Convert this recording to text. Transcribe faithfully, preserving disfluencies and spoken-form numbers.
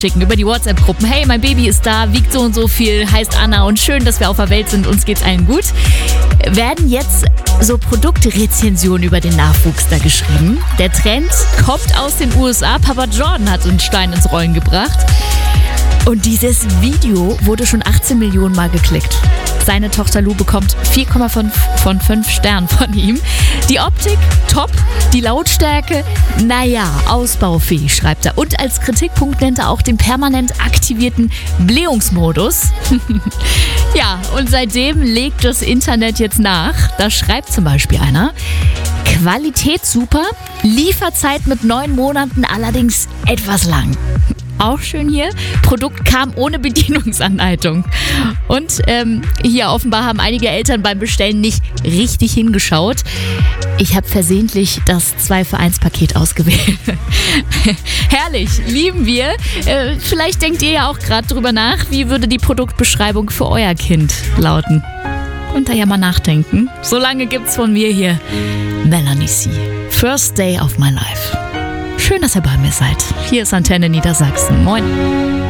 schicken über die WhatsApp-Gruppen. Hey, mein Baby ist da, wiegt so und so viel, heißt Anna und schön, dass wir auf der Welt sind, uns geht's allen gut. Werden jetzt so Produktrezensionen über den Nachwuchs da geschrieben. Der Trend kommt aus den U S A. Papa Jordan hat einen Stein ins Rollen gebracht. Und dieses Video wurde schon achtzehn Millionen Mal geklickt. Seine Tochter Lou bekommt vier Komma fünf von fünf Sternen von ihm. Die Optik top, die Lautstärke, naja, ausbaufähig, schreibt er. Und als Kritikpunkt nennt er auch den permanent aktivierten Blähungsmodus. Ja, und seitdem legt das Internet jetzt nach. Da schreibt zum Beispiel einer: Qualität super, Lieferzeit mit neun Monaten allerdings etwas lang. Auch schön hier. Produkt kam ohne Bedienungsanleitung. Und ähm, hier offenbar haben einige Eltern beim Bestellen nicht richtig hingeschaut. Ich habe versehentlich das zwei für eins Paket ausgewählt. Herrlich, lieben wir. Äh, vielleicht denkt ihr ja auch gerade drüber nach, wie würde die Produktbeschreibung für euer Kind lauten. Könnt ihr ja mal nachdenken. Solange gibt's von mir hier Melanie C. First Day of My Life. Schön, dass ihr bei mir seid. Hier ist Antenne Niedersachsen. Moin.